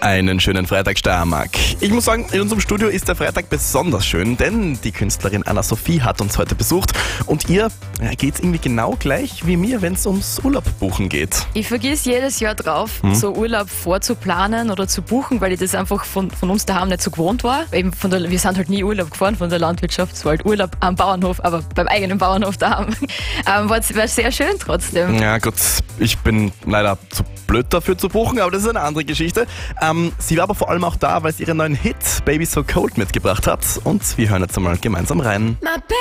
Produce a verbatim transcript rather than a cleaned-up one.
Einen schönen Freitag, Steiermark. Ich muss sagen, in unserem Studio ist der Freitag besonders schön, denn die Künstlerin Anna-Sophie hat uns heute besucht und ihr ja, geht's irgendwie genau gleich wie mir, wenn es ums Urlaub buchen geht. Ich vergiss jedes Jahr drauf, Hm? so Urlaub vorzuplanen oder zu buchen, weil ich das einfach von, von uns daheim nicht so gewohnt war. Eben von der, wir sind halt nie Urlaub gefahren von der Landwirtschaft, es war halt Urlaub am Bauernhof, aber beim eigenen Bauernhof daheim. Ähm, war, war sehr schön trotzdem. Ja gut, ich bin leider zu blöd dafür zu buchen, aber das ist eine andere Geschichte. Ähm, sie war aber vor allem auch da, weil sie ihren neuen Hit Baby So Cold mitgebracht hat und wir hören jetzt einmal gemeinsam rein. My